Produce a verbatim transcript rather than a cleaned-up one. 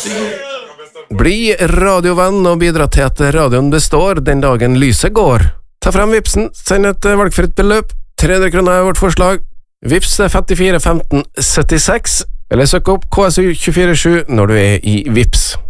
Bli radiovenn og bidra til at radioen består den dagen lyset går. Ta frem Vipsen, send et valgfritt beløp, tre hundre kroner er vårt forslag. Vips er femtifire femten syttiseks, eller søk opp K S U to fire sju når du er i Vips.